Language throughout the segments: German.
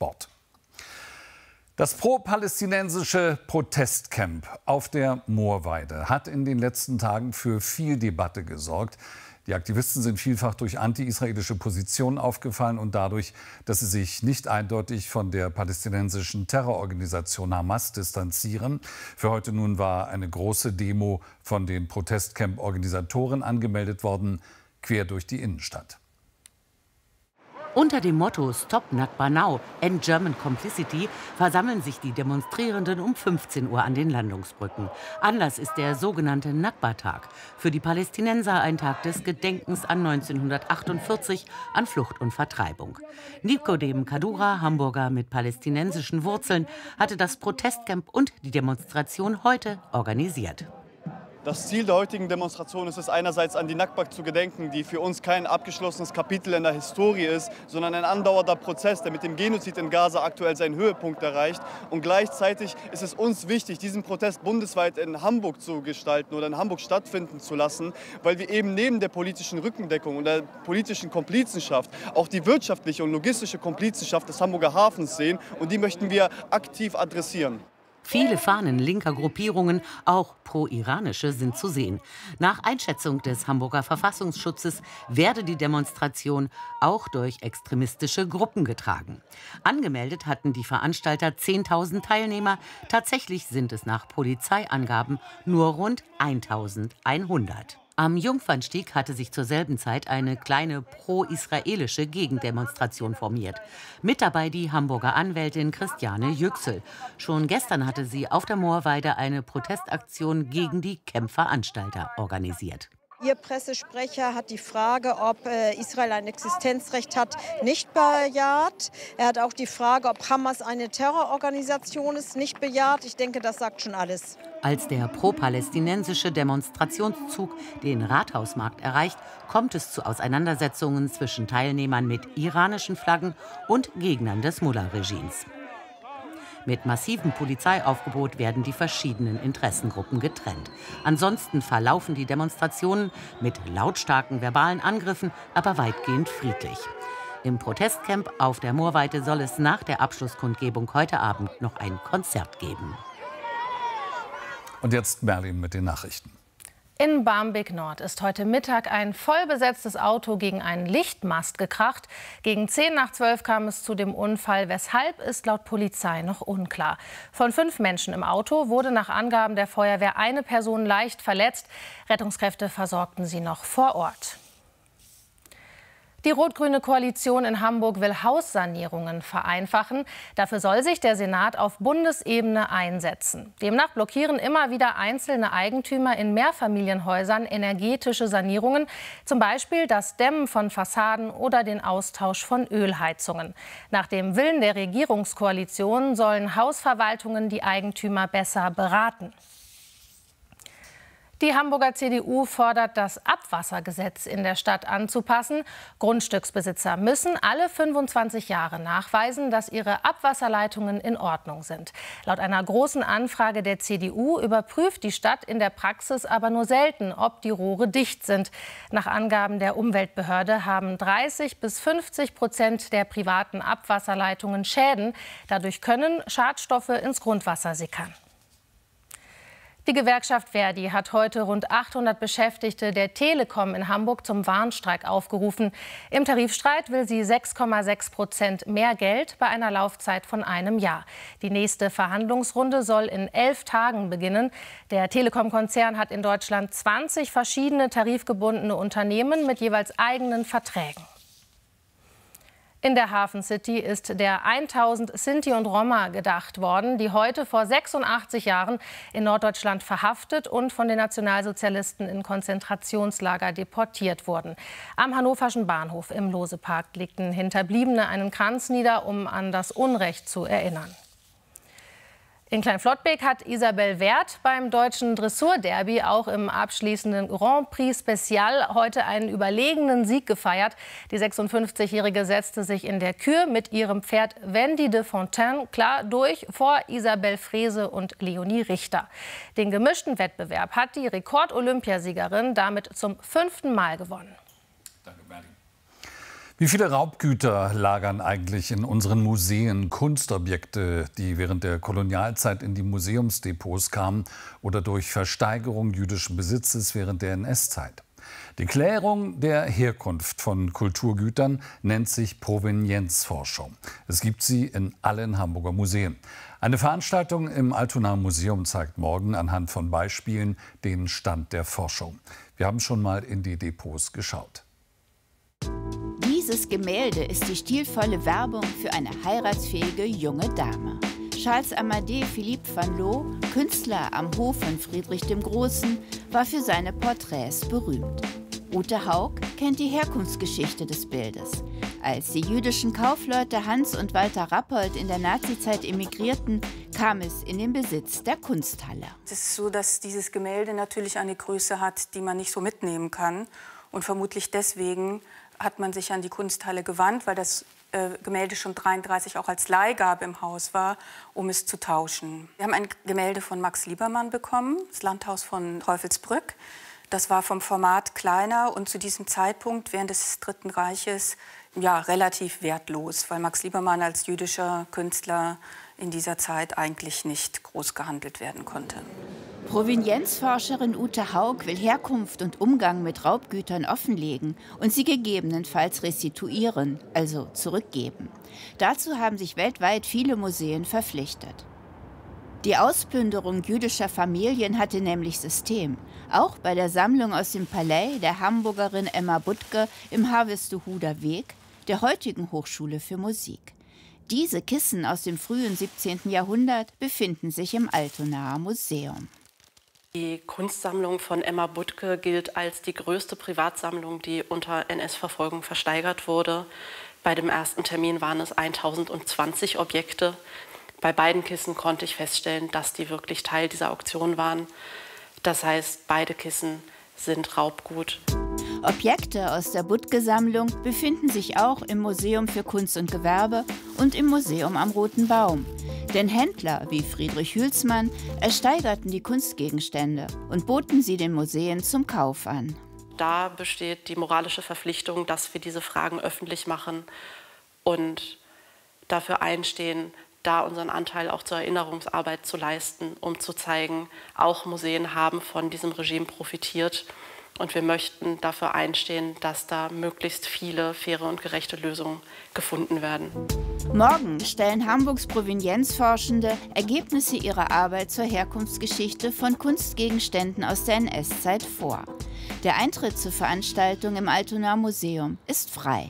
Sport. Das pro-palästinensische Protestcamp auf der Moorweide hat in den letzten Tagen für viel Debatte gesorgt. Die Aktivisten sind vielfach durch anti-israelische Positionen aufgefallen und dadurch, dass sie sich nicht eindeutig von der palästinensischen Terrororganisation Hamas distanzieren. Für heute nun war eine große Demo von den Protestcamp-Organisatoren angemeldet worden, quer durch die Innenstadt. Unter dem Motto Stop Nakba Now, End German Complicity versammeln sich die Demonstrierenden um 15 Uhr an den Landungsbrücken. Anlass ist der sogenannte Nakba-Tag. Für die Palästinenser ein Tag des Gedenkens an 1948, an Flucht und Vertreibung. Nikodem Kadura, Hamburger mit palästinensischen Wurzeln, hatte das Protestcamp und die Demonstration heute organisiert. Das Ziel der heutigen Demonstration ist es einerseits an die Nakba zu gedenken, die für uns kein abgeschlossenes Kapitel in der Historie ist, sondern ein andauernder Prozess, der mit dem Genozid in Gaza aktuell seinen Höhepunkt erreicht. Und gleichzeitig ist es uns wichtig, diesen Protest bundesweit in Hamburg zu gestalten oder in Hamburg stattfinden zu lassen, weil wir eben neben der politischen Rückendeckung und der politischen Komplizenschaft auch die wirtschaftliche und logistische Komplizenschaft des Hamburger Hafens sehen. Und die möchten wir aktiv adressieren. Viele Fahnen linker Gruppierungen, auch pro-iranische, sind zu sehen. Nach Einschätzung des Hamburger Verfassungsschutzes werde die Demonstration auch durch extremistische Gruppen getragen. Angemeldet hatten die Veranstalter 10.000 Teilnehmer. Tatsächlich sind es nach Polizeiangaben nur rund 1.100. Am Jungfernstieg hatte sich zur selben Zeit eine kleine pro-israelische Gegendemonstration formiert. Mit dabei die Hamburger Anwältin Christiane Yüksel. Schon gestern hatte sie auf der Moorweide eine Protestaktion gegen die Campveranstalter organisiert. Ihr Pressesprecher hat die Frage, ob Israel ein Existenzrecht hat, nicht bejaht. Er hat auch die Frage, ob Hamas eine Terrororganisation ist, nicht bejaht. Ich denke, das sagt schon alles. Als der pro-palästinensische Demonstrationszug den Rathausmarkt erreicht, kommt es zu Auseinandersetzungen zwischen Teilnehmern mit iranischen Flaggen und Gegnern des Mullah-Regimes. Mit massivem Polizeiaufgebot werden die verschiedenen Interessengruppen getrennt. Ansonsten verlaufen die Demonstrationen mit lautstarken verbalen Angriffen, aber weitgehend friedlich. Im Protestcamp auf der Moorweide soll es nach der Abschlusskundgebung heute Abend noch ein Konzert geben. Und jetzt Merlin mit den Nachrichten. In Barmbek-Nord ist heute Mittag ein vollbesetztes Auto gegen einen Lichtmast gekracht. Gegen 10:12 kam es zu dem Unfall. Weshalb, ist laut Polizei noch unklar. Von 5 Menschen im Auto wurde nach Angaben der Feuerwehr eine Person leicht verletzt. Rettungskräfte versorgten sie noch vor Ort. Die rot-grüne Koalition in Hamburg will Haussanierungen vereinfachen. Dafür soll sich der Senat auf Bundesebene einsetzen. Demnach blockieren immer wieder einzelne Eigentümer in Mehrfamilienhäusern energetische Sanierungen, zum Beispiel das Dämmen von Fassaden oder den Austausch von Ölheizungen. Nach dem Willen der Regierungskoalition sollen Hausverwaltungen die Eigentümer besser beraten. Die Hamburger CDU fordert, das Abwassergesetz in der Stadt anzupassen. Grundstücksbesitzer müssen alle 25 Jahre nachweisen, dass ihre Abwasserleitungen in Ordnung sind. Laut einer großen Anfrage der CDU überprüft die Stadt in der Praxis aber nur selten, ob die Rohre dicht sind. Nach Angaben der Umweltbehörde haben 30–50% der privaten Abwasserleitungen Schäden. Dadurch können Schadstoffe ins Grundwasser sickern. Die Gewerkschaft ver.di hat heute rund 800 Beschäftigte der Telekom in Hamburg zum Warnstreik aufgerufen. Im Tarifstreit will sie 6,6% mehr Geld bei einer Laufzeit von einem Jahr. Die nächste Verhandlungsrunde soll in 11 Tagen beginnen. Der Telekom-Konzern hat in Deutschland 20 verschiedene tarifgebundene Unternehmen mit jeweils eigenen Verträgen. In der Hafen City ist der 1000 Sinti und Roma gedacht worden, die heute vor 86 Jahren in Norddeutschland verhaftet und von den Nationalsozialisten in Konzentrationslager deportiert wurden. Am Hannoverschen Bahnhof im Lohsepark legten Hinterbliebene einen Kranz nieder, um an das Unrecht zu erinnern. In Kleinflottbek hat Isabel Werth beim deutschen Dressurderby auch im abschließenden Grand Prix Special heute einen überlegenen Sieg gefeiert. Die 56-Jährige setzte sich in der Kür mit ihrem Pferd Wendy de Fontaine klar durch vor Isabel Frese und Leonie Richter. Den gemischten Wettbewerb hat die Rekord-Olympiasiegerin damit zum 5. Mal gewonnen. Danke, Merlin. Wie viele Raubgüter lagern eigentlich in unseren Museen? Kunstobjekte, die während der Kolonialzeit in die Museumsdepots kamen oder durch Versteigerung jüdischen Besitzes während der NS-Zeit. Die Klärung der Herkunft von Kulturgütern nennt sich Provenienzforschung. Es gibt sie in allen Hamburger Museen. Eine Veranstaltung im Altonaer Museum zeigt morgen anhand von Beispielen den Stand der Forschung. Wir haben schon mal in die Depots geschaut. Dieses Gemälde ist die stilvolle Werbung für eine heiratsfähige junge Dame. Charles Amadé Philippe van Loo, Künstler am Hof von Friedrich dem Großen, war für seine Porträts berühmt. Ute Haug kennt die Herkunftsgeschichte des Bildes. Als die jüdischen Kaufleute Hans und Walter Rappold in der Nazizeit emigrierten, kam es in den Besitz der Kunsthalle. Es ist so, dass dieses Gemälde natürlich eine Größe hat, die man nicht so mitnehmen kann. Und vermutlich deswegen hat man sich an die Kunsthalle gewandt, weil das Gemälde schon 1933 auch als Leihgabe im Haus war, um es zu tauschen. Wir haben ein Gemälde von Max Liebermann bekommen, das Landhaus von Teufelsbrück. Das war vom Format kleiner und zu diesem Zeitpunkt während des Dritten Reiches ja, relativ wertlos, weil Max Liebermann als jüdischer Künstler in dieser Zeit eigentlich nicht groß gehandelt werden konnte. Provenienzforscherin Ute Haug will Herkunft und Umgang mit Raubgütern offenlegen und sie gegebenenfalls restituieren, also zurückgeben. Dazu haben sich weltweit viele Museen verpflichtet. Die Ausplünderung jüdischer Familien hatte nämlich System. Auch bei der Sammlung aus dem Palais der Hamburgerin Emma Butke im Harvestehuder Weg, der heutigen Hochschule für Musik. Diese Kissen aus dem frühen 17. Jahrhundert befinden sich im Altonaer Museum. Die Kunstsammlung von Emma Butke gilt als die größte Privatsammlung, die unter NS-Verfolgung versteigert wurde. Bei dem ersten Termin waren es 1020 Objekte. Bei beiden Kissen konnte ich feststellen, dass die wirklich Teil dieser Auktion waren. Das heißt, beide Kissen sind Raubgut. Objekte aus der Butke-Sammlung befinden sich auch im Museum für Kunst und Gewerbe und im Museum am Roten Baum. Denn Händler wie Friedrich Hülsmann ersteigerten die Kunstgegenstände und boten sie den Museen zum Kauf an. Da besteht die moralische Verpflichtung, dass wir diese Fragen öffentlich machen und dafür einstehen, da unseren Anteil auch zur Erinnerungsarbeit zu leisten, um zu zeigen, auch Museen haben von diesem Regime profitiert. Und wir möchten dafür einstehen, dass da möglichst viele faire und gerechte Lösungen gefunden werden. Morgen stellen Hamburgs Provenienzforschende Ergebnisse ihrer Arbeit zur Herkunftsgeschichte von Kunstgegenständen aus der NS-Zeit vor. Der Eintritt zur Veranstaltung im Altonaer Museum ist frei.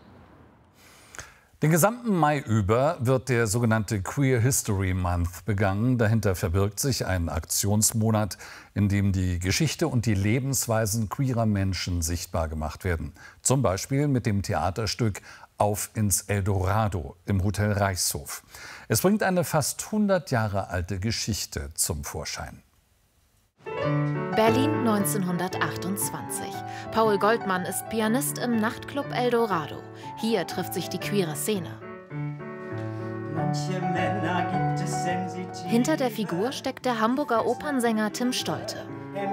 Den gesamten Mai über wird der sogenannte Queer History Month begangen. Dahinter verbirgt sich ein Aktionsmonat, in dem die Geschichte und die Lebensweisen queerer Menschen sichtbar gemacht werden. Zum Beispiel mit dem Theaterstück Auf ins Eldorado im Hotel Reichshof. Es bringt eine fast 100 Jahre alte Geschichte zum Vorschein. Berlin 1928. Paul Goldmann ist Pianist im Nachtclub Eldorado. Hier trifft sich die queere Szene. Hinter der Figur steckt der Hamburger Opernsänger Tim Stolte.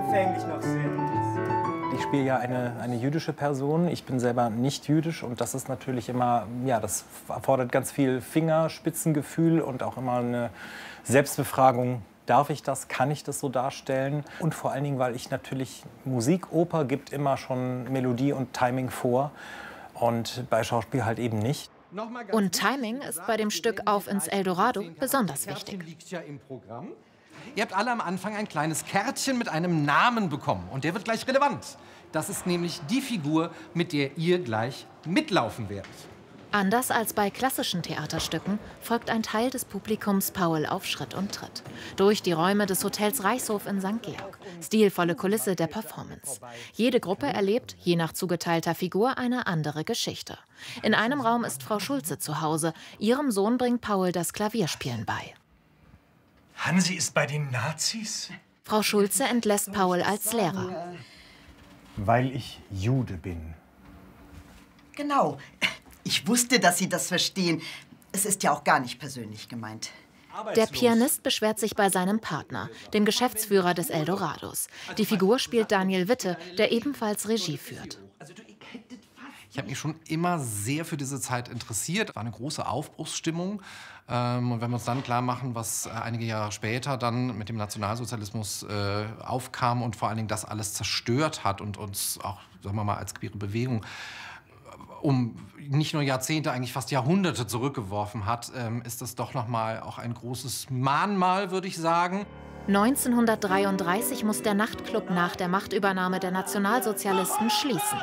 Ich spiele ja eine jüdische Person. Ich bin selber nicht jüdisch und das ist natürlich immer, ja, das erfordert ganz viel Fingerspitzengefühl und auch immer eine Selbstbefragung. Darf ich das? Kann ich das so darstellen? Und vor allen Dingen, weil ich natürlich Musikoper gibt immer schon Melodie und Timing vor und bei Schauspiel halt eben nicht. Und Timing ist bei dem Stück Auf ins Eldorado besonders wichtig. Ihr habt alle am Anfang ein kleines Kärtchen mit einem Namen bekommen und der wird gleich relevant. Das ist nämlich die Figur, mit der ihr gleich mitlaufen werdet. Anders als bei klassischen Theaterstücken folgt ein Teil des Publikums Paul auf Schritt und Tritt. Durch die Räume des Hotels Reichshof in St. Georg. Stilvolle Kulisse der Performance. Jede Gruppe erlebt, je nach zugeteilter Figur, eine andere Geschichte. In einem Raum ist Frau Schulze zu Hause. Ihrem Sohn bringt Paul das Klavierspielen bei. Hansi ist bei den Nazis? Frau Schulze entlässt Paul als Lehrer. Weil ich Jude bin. Genau. Ich wusste, dass Sie das verstehen. Es ist ja auch gar nicht persönlich gemeint. Der Pianist beschwert sich bei seinem Partner, dem Geschäftsführer des Eldorados. Die Figur spielt Daniel Witte, der ebenfalls Regie führt. Ich habe mich schon immer sehr für diese Zeit interessiert. War eine große Aufbruchsstimmung. Und wenn wir uns dann klar machen, was einige Jahre später dann mit dem Nationalsozialismus aufkam und vor allen Dingen das alles zerstört hat und uns auch, sagen wir mal, als queere Bewegung um nicht nur Jahrzehnte, eigentlich fast Jahrhunderte zurückgeworfen hat, ist das doch noch mal auch ein großes Mahnmal, würde ich sagen. 1933 muss der Nachtclub nach der Machtübernahme der Nationalsozialisten schließen.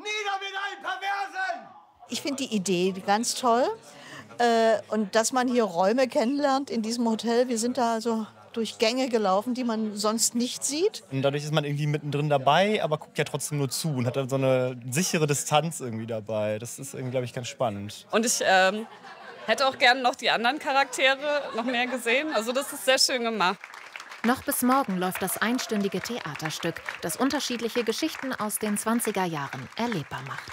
Ich finde die Idee ganz toll und dass man hier Räume kennenlernt in diesem Hotel. Wir sind da also durch Gänge gelaufen, die man sonst nicht sieht. Und dadurch ist man irgendwie mittendrin dabei, aber guckt ja trotzdem nur zu und hat dann so eine sichere Distanz irgendwie dabei. Das ist irgendwie, glaube ich, ganz spannend. Und ich hätte auch gerne noch die anderen Charaktere noch mehr gesehen. Also das ist sehr schön gemacht. Noch bis morgen läuft das einstündige Theaterstück, das unterschiedliche Geschichten aus den 20er Jahren erlebbar macht.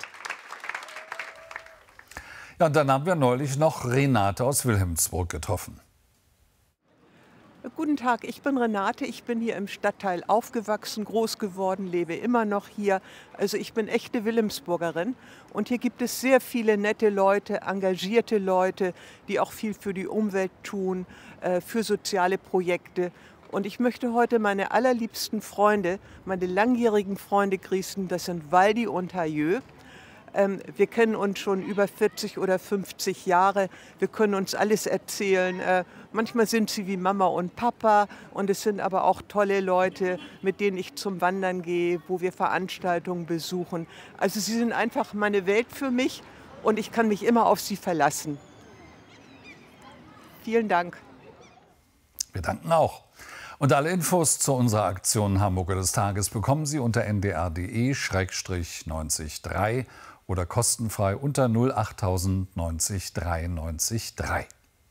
Ja, und dann haben wir neulich noch Renate aus Wilhelmsburg getroffen. Guten Tag, ich bin Renate. Ich bin hier im Stadtteil aufgewachsen, groß geworden, lebe immer noch hier. Also ich bin echte Wilhelmsburgerin. Und hier gibt es sehr viele nette Leute, engagierte Leute, die auch viel für die Umwelt tun, für soziale Projekte. Und ich möchte heute meine allerliebsten Freunde, meine langjährigen Freunde grüßen. Das sind Waldi und Hayeux. Wir kennen uns schon über 40 oder 50 Jahre. Wir können uns alles erzählen. Manchmal sind sie wie Mama und Papa. Und es sind aber auch tolle Leute, mit denen ich zum Wandern gehe, wo wir Veranstaltungen besuchen. Also sie sind einfach meine Welt für mich und ich kann mich immer auf sie verlassen. Vielen Dank. Wir danken auch. Und alle Infos zu unserer Aktion Hamburger des Tages bekommen Sie unter ndr.de/903 oder kostenfrei unter 08000 90 93 3.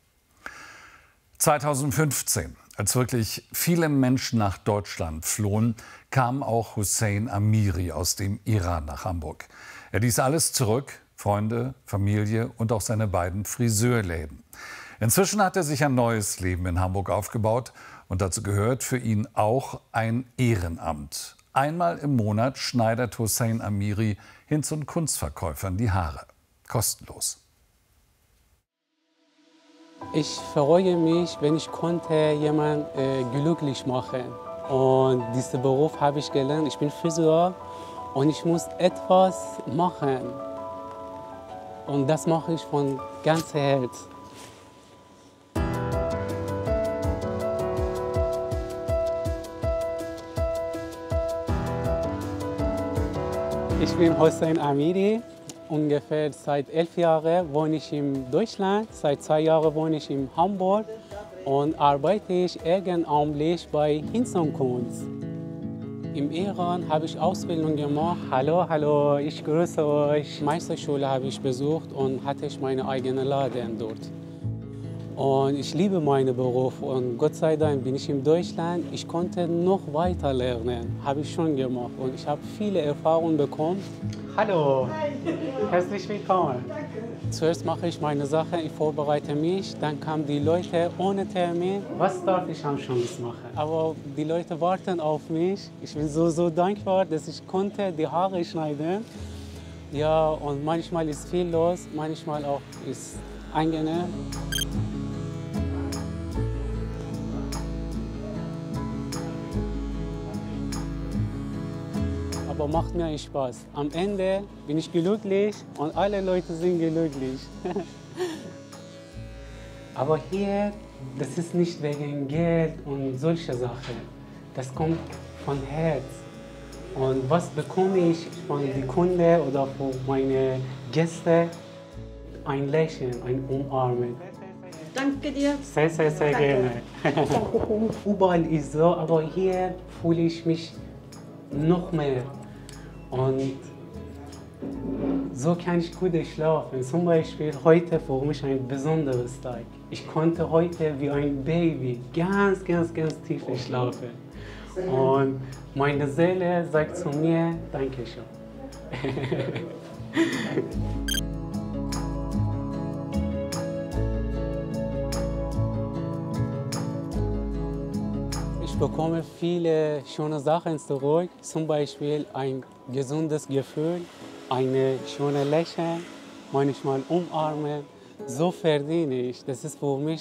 2015, als wirklich viele Menschen nach Deutschland flohen, kam auch Hussein Amiri aus dem Iran nach Hamburg. Er ließ alles zurück, Freunde, Familie und auch seine beiden Friseurläden. Inzwischen hat er sich ein neues Leben in Hamburg aufgebaut und dazu gehört für ihn auch ein Ehrenamt. Einmal im Monat schneidet Hussein Amiri Hinz- und Kunstverkäufern die Haare. Kostenlos. Ich freue mich, wenn ich konnte jemanden glücklich machen. Und diesen Beruf habe ich gelernt. Ich bin Friseur und ich muss etwas machen. Und das mache ich von ganzem Herzen. Ich bin Hussein Amiri. Ungefähr seit 11 Jahren wohne ich in Deutschland. Seit 2 Jahren wohne ich in Hamburg und arbeite ich ehrenamtlich bei Hinz und Kunst. Im Iran habe ich Ausbildung gemacht. Hallo, ich grüße euch. Meisterschule habe ich besucht und hatte ich meine eigene Laden dort. Und ich liebe meinen Beruf und Gott sei Dank bin ich in Deutschland. Ich konnte noch weiter lernen, habe ich schon gemacht und ich habe viele Erfahrungen bekommen. Hallo, herzlich willkommen. Danke. Zuerst mache ich meine Sache, ich vorbereite mich, dann kamen die Leute ohne Termin. Was darf ich am Schluss machen? Aber die Leute warten auf mich. Ich bin so dankbar, dass ich konnte die Haare schneiden. Ja, und manchmal ist viel los, manchmal auch ist angenehm. Aber macht mir Spaß. Am Ende bin ich glücklich und alle Leute sind glücklich. Aber hier, das ist nicht wegen Geld und solche Sachen. Das kommt von Herz. Und was bekomme ich von den Kunden oder von meinen Gästen? Ein Lächeln, ein Umarmen. Danke dir. Sehr gerne. Überall ist so, aber hier fühle ich mich noch mehr. Und so kann ich gut schlafen. Zum Beispiel heute für mich ein besonderes Tag. Ich konnte heute wie ein Baby ganz tief schlafen. Und meine Seele sagt zu mir, Dankeschön. Ich bekomme viele schöne Sachen zurück, zum Beispiel ein gesundes Gefühl. eine schöne Lächeln, manchmal umarmen. So verdiene ich. Das ist für mich